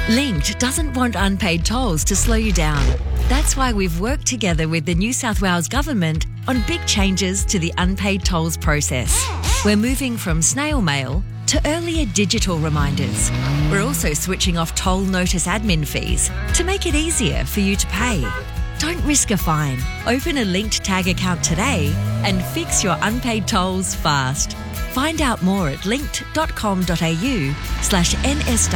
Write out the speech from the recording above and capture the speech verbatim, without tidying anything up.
Linked doesn't want unpaid tolls to slow you down. That's why we've worked together with the New South Wales Government on big changes to the unpaid tolls process. We're moving from snail mail to earlier digital reminders. We're also switching off toll notice admin fees to make it easier for you to pay. Don't risk a fine. Open a Linked Tag account today and fix your unpaid tolls fast. Find out more at linked.com.au slash NSW